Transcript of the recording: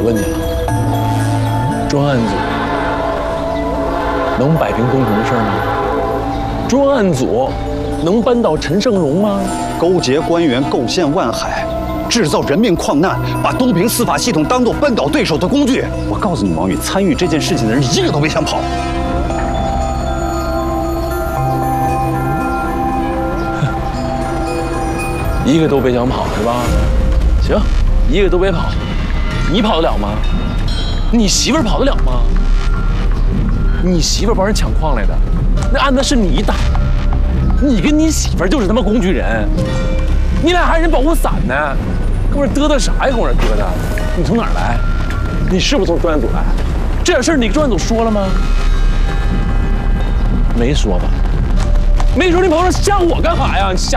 问你啊，专案组能摆平工程的事儿吗？专案组能扳倒陈胜荣吗？ 勾结官员构陷万海，制造人命矿难，把东平司法系统当作扳倒对手的工具。我告诉你，王宇，参与这件事情的人一个都别想跑。 一个都别想跑是吧？行，一个都别跑，你跑得了吗？你媳妇儿跑得了吗？你媳妇儿帮人抢矿来的，那案子是你打的，你跟你媳妇儿就是他妈工具人，你俩还人保护伞呢，跟我这嘚嘚啥呀？跟我这嘚嘚，你从哪儿来？你是不是从专案组来？这点事儿你跟专案组说了吗？没说吧？没说你跑这吓我干啥呀？你吓。